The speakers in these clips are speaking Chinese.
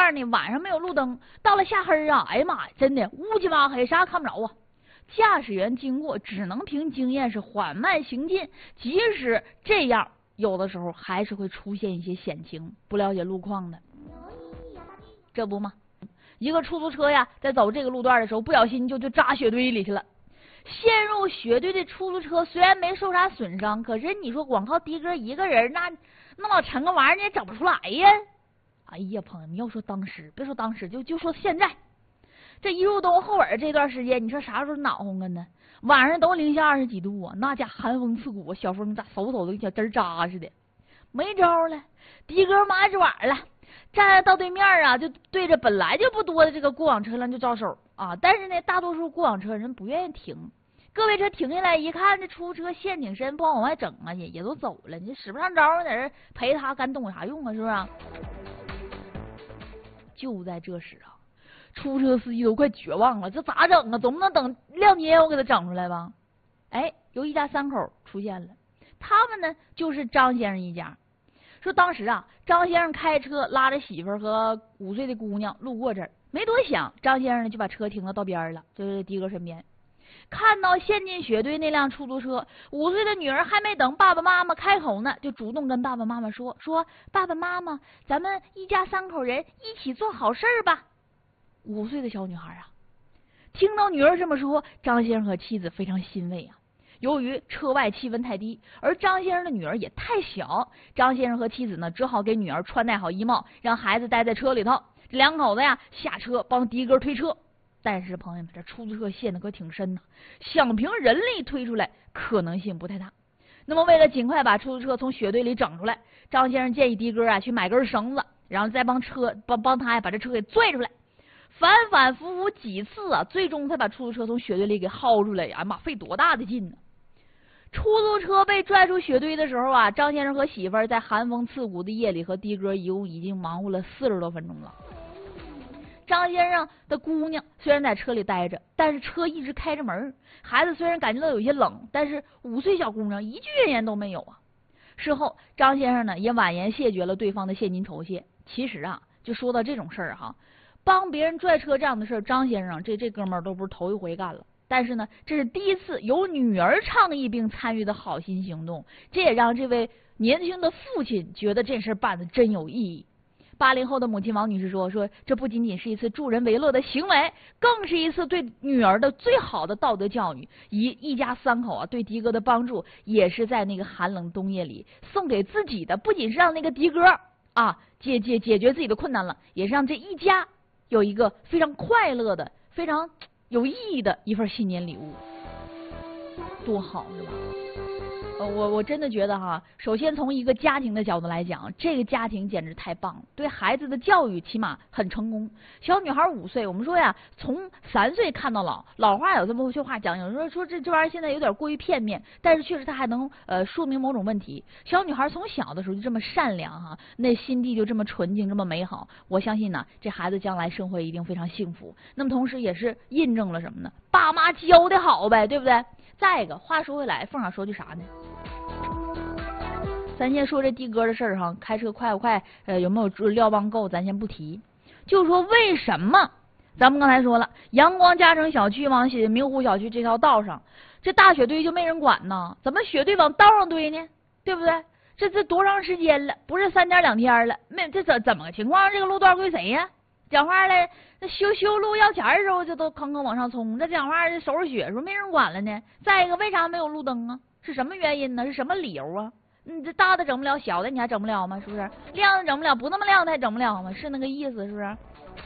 段呢，晚上没有路灯，到了下黑啊，哎呀妈呀，真的乌漆嘛黑，啥也看不着啊。驾驶员经过只能凭经验是缓慢行进，即使这样，有的时候还是会出现一些险情，不了解路况的。这不嘛，一个出租车呀，在走这个路段的时候，不小心就扎雪堆里去了。陷入雪堆的出租车虽然没受啥损伤，可是你说光靠的哥一个人，那老沉个玩意儿你也整不出来呀。哎呀，朋友们，要说当时，别说当时，就说现在，这一入冬后尾这段时间，你说啥时候暖和呢？晚上都零下20几度啊，那家寒风刺骨，小风咋嗖嗖的跟小针扎似的，没招了，的哥麻着碗了。站到对面啊，就对着本来就不多的这个过往车辆就招手啊，但是呢，大多数过往车人不愿意停。各位车停下来一看，这出租车陷挺深，不好往外整啊，也都走了，你使不上招，在这陪他干动有啥用啊？是不是？就在这时啊，出租车司机都快绝望了，这咋整啊？总不能等亮街我给他整出来吧？哎，有一家三口出现了，他们呢就是张先生一家。说当时啊，张先生开车拉着媳妇儿和5岁的姑娘路过这儿，没多想，张先生呢就把车停到道边了，就是的哥身边。看到陷进雪堆那辆出租车，5岁的女儿还没等爸爸妈妈开口呢，就主动跟爸爸妈妈说爸爸妈妈，咱们一家3口人一起做好事儿吧。5岁的小女孩啊，听到女儿这么说，张先生和妻子非常欣慰啊。由于车外气温太低，而张先生的女儿也太小，张先生和妻子呢只好给女儿穿戴好衣帽，让孩子待在车里头。这2口子呀下车帮的哥推车。但是朋友们，这出租车陷得可挺深呐，想凭人力推出来可能性不太大。那么为了尽快把出租车从雪堆里整出来，张先生建议的哥啊去买根绳子，然后再帮他呀把这车给拽出来。反反复复几次啊，最终才把出租车从雪堆里给薅出来呀！妈，费多大的劲呢！出租车被拽出雪堆的时候啊，张先生和媳妇儿在寒风刺骨的夜里和的哥一共已经忙活了40多分钟了。张先生的姑娘虽然在车里待着，但是车一直开着门，孩子虽然感觉到有些冷，但是5岁小姑娘一句怨言都没有啊。事后张先生呢也婉言谢绝了对方的现金酬谢。其实啊，就说到这种事儿哈，帮别人拽车这样的事儿，张先生这哥们儿都不是头一回干了。但是呢，这是第一次由女儿倡议并参与的好心行动，这也让这位年轻的父亲觉得这事办得真有意义。80后的母亲王女士说这不仅仅是一次助人为乐的行为，更是一次对女儿的最好的道德教育。一家3口啊，对的哥的帮助也是在那个寒冷冬夜里送给自己的，不仅是让那个的哥啊解决自己的困难了，也是让这一家有一个非常快乐的、非常有意义的一份新年礼物，多好是吧？我真的觉得哈，首先从一个家庭的角度来讲，这个家庭简直太棒了，对孩子的教育起码很成功。小女孩5岁，我们说呀，从3岁看到老，老话有这么句话讲，有人说这玩意儿现在有点过于片面，但是确实它还能说明某种问题。小女孩从小的时候就这么善良哈，那心地就这么纯净，这么美好，我相信呢，这孩子将来生活一定非常幸福。那么同时也是印证了什么呢？爸妈教的好呗，对不对？再一个，话说回来，凤儿说句啥呢？咱先说这的哥的事儿哈，开车快不快？有没有料帮够？咱先不提，就说为什么？咱们刚才说了，阳光嘉诚小区往明湖小区这条道上，这大雪堆就没人管呢？怎么雪堆往道上堆呢？对不对？这多长时间了？不是3天2天了？这怎么个情况？这个路段归谁呀？讲话嘞，那修路要钱的时候就都坑坑往上冲，这讲话这收拾雪时候没人管了呢？再一个，为啥没有路灯啊？是什么原因呢？是什么理由啊？你这大的整不了，小的你还整不了吗？是不是？亮的整不了，不那么亮的还整不了吗？是那个意思，是不是？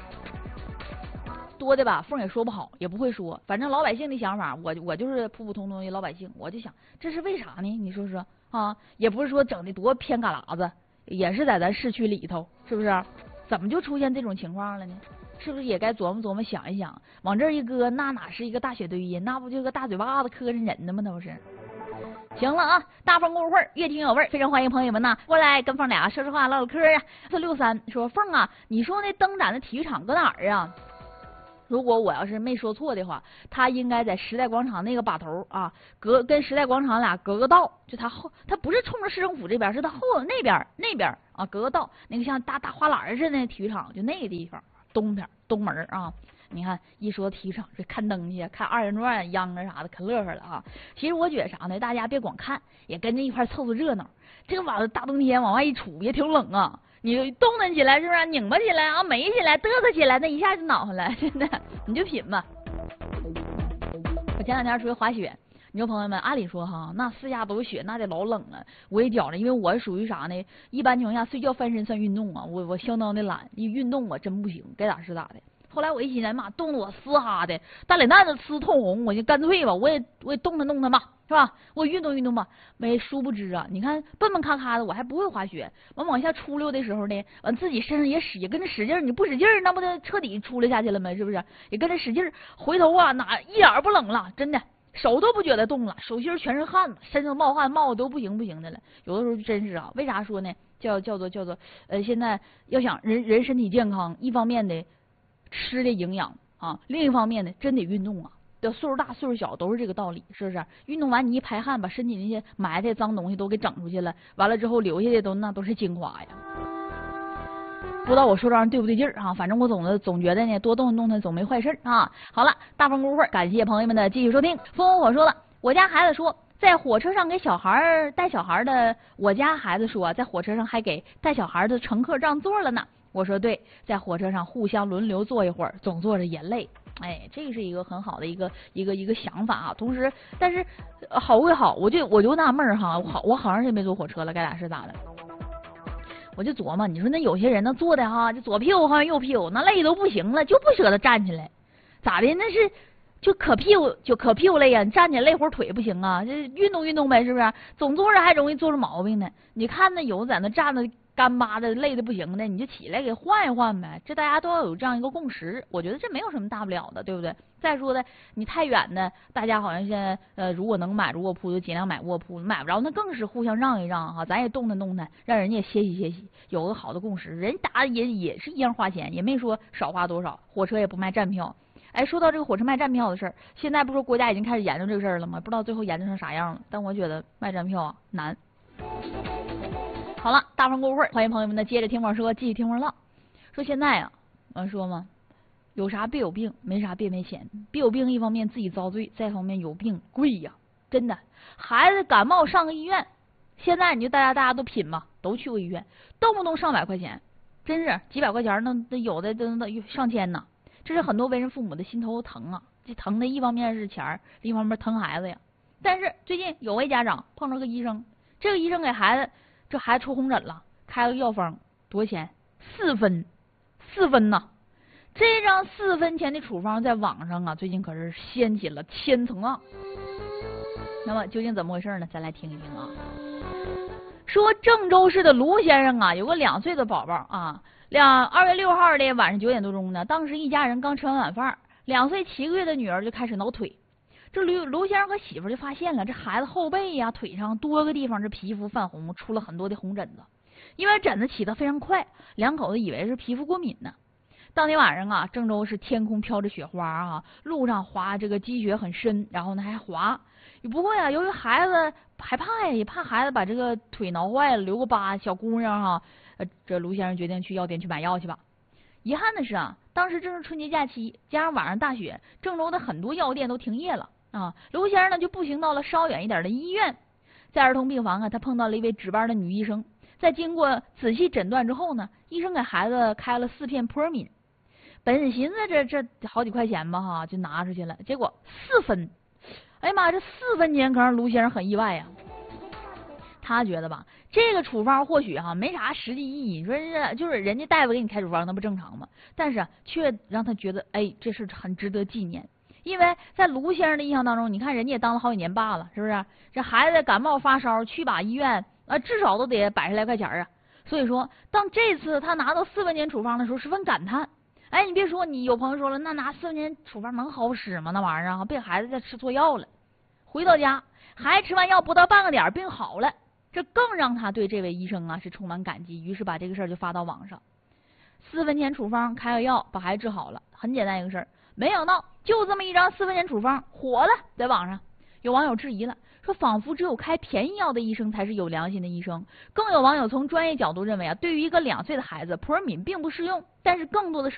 多的吧，凤也说不好，也不会说。反正老百姓的想法，我就是普普通通的老百姓，我就想这是为啥呢？你说说啊，也不是说整的多偏旮旯子，也是在咱市区里头，是不是？怎么就出现这种情况了呢？是不是也该琢磨琢磨，想一想？往这儿一搁，那哪是一个大雪堆呀？那不就个大嘴巴子磕碜人的吗？那不是？行了啊，大凤故事会越听有味儿，非常欢迎朋友们呐过来跟凤俩说说话唠唠嗑啊。463说凤啊，你说那灯展的体育场搁哪儿啊？如果我要是没说错的话，他应该在时代广场那个把头啊，跟时代广场俩隔个道，就他不是冲着市政府这边，是他后那边啊，隔个道，那个像大花篮似的体育场，就那个地方东门啊。你看一说体育场，这看灯去，看二人转、秧歌啥的，可乐呵了啊。其实我觉得啥呢，大家别光看，也跟着一块凑凑热闹。这个晚上大冬天往外一杵也挺冷啊，你动弹起来是不是？拧巴起来啊，美起来，嘚瑟起来，那一下就恼火了，真的，你就品吧。我前两天出去滑雪，你说朋友们，按理说哈，那四下都是雪，那得老冷了。我也觉着，因为我是属于啥呢？一般情况下睡觉翻身算运动啊，我相当的懒，一运动我真不行，该咋是咋的。后来我一寻思，妈，冻得我嘶哈的，大脸蛋子呲通红，我就干脆吧，我也动弹吧，是吧？我运动运动吧。没殊不知啊，你看笨笨咔咔的，我还不会滑雪，完往下出溜的时候呢，完自己身上也跟着使劲，你不使劲那不得彻底出溜下去了吗？是不是？也跟着使劲，回头啊，哪一点不冷了，真的。手都不觉得冻了，手心全是汗，身上冒汗冒的都不行的了。有的时候真是啊，为啥说呢？叫做现在要想人身体健康，一方面的吃的营养啊，另一方面呢真得运动啊。这岁数大岁数小都是这个道理，是不是？运动完你一排汗，把身体那些埋汰脏东西都给整出去了，完了之后留下的那都是精华呀。不知道我说这样对不对劲儿啊？反正我总觉得呢，多动弹总没坏事啊。好了，大风姑会感谢朋友们的继续收听。风火说了，我家孩子说在火车上给小孩带小孩的，我家孩子说在火车上还给带小孩的乘客让座了呢。我说对，在火车上互相轮流坐一会儿，总坐着也累。哎，这是一个很好的一个想法啊。同时，但是好归好，我就纳闷哈，我好长时间没坐火车了，该咋是咋的。我就琢磨，你说那有些人那坐的哈，就左屁股好像右屁股，那累都不行了，就不舍得站起来，咋的？那是就可屁股累呀，你站起来累会儿腿不行啊，这运动运动呗，是不是？总坐着还容易坐出毛病呢。你看那有在那站的干巴的累的不行的，你就起来给换一换呗。这大家都要有这样一个共识，我觉得这没有什么大不了的，对不对？再说的，你太远的，大家好像现在如果能买着卧铺就尽量买卧铺，买不着那更是互相让一让哈，咱也动弹动弹，让人家歇息，有个好的共识。人打也是一样花钱，也没说少花多少，火车也不卖站票。哎，说到这个火车卖站票的事儿，现在不说国家已经开始研究这个事儿了吗？不知道最后研究成啥样了，但我觉得卖站票啊难。好了，大风过会儿，欢迎朋友们呢接着听我说，继续听我唠。说现在啊，我说嘛，有啥别有病，没啥别没钱。别有病，一方面自己遭罪，再一方面有病贵呀，真的。孩子感冒上个医院，现在你就大家都品吧，都去过医院，动不动上百块钱，真是几百块钱那有的都上千呢。这是很多为人父母的心头疼啊，这疼的一方面是钱，另一方面疼孩子呀。但是最近有位家长碰着个医生，这个医生给孩子出红疹了，开了个药方，多少钱？4分呐！这张4分钱的处方在网上啊，最近可是掀起了千层浪。那么究竟怎么回事呢？咱来听一听啊。说郑州市的卢先生啊，有个2岁的宝宝啊，2月6号的晚上9点多钟呢，当时一家人刚吃完晚饭，2岁7个月的女儿就开始挠腿。这卢先生和媳妇就发现了，这孩子后背呀、腿上多个地方这皮肤泛红，出了很多的红疹子。因为疹子起得非常快，两口子以为是皮肤过敏呢。当天晚上啊，郑州是天空飘着雪花啊，路上滑这个积雪很深，然后呢还滑。不过呀，由于孩子害怕呀，也怕孩子把这个腿挠坏了，留个疤，小姑娘哈，这卢先生决定去药店去买药去吧。遗憾的是啊，当时正是春节假期，加上晚上大雪，郑州的很多药店都停业了啊。卢先生呢就步行到了稍远一点的医院，在儿童病房啊，他碰到了一位值班的女医生。在经过仔细诊断之后呢，医生给孩子开了4片扑敏。本寻思这好几块钱吧哈，就拿出去了，结果4分，哎呀妈，这4分钱可让卢先生很意外呀。他觉得吧，这个处方或许哈没啥实际意义，你说就是人家大夫给你开处方，那不正常吗？但是却让他觉得，哎，这事很值得纪念。因为在卢先生的印象当中，你看人家也当了好几年爸了，是不是？这孩子感冒发烧去把医院至少都得100来块钱啊。所以说，当这次他拿到4分钱处方的时候，十分感叹。哎，你别说，你有朋友说了，那拿4分钱处方能好使吗？那玩意儿啊，被孩子再吃错药了。回到家，孩子吃完药不到半个点，病好了，这更让他对这位医生啊是充满感激。于是把这个事儿就发到网上。4分钱处方开个药，把孩子治好了，很简单一个事儿。没想到就这么一张4分钱处方火了，在网上有网友质疑了， 说仿佛只有开便宜药的医生才是有良心的医生。更有网友从专业角度认为啊，对于一个2岁的孩子，扑尔敏并不适用，但是更多的是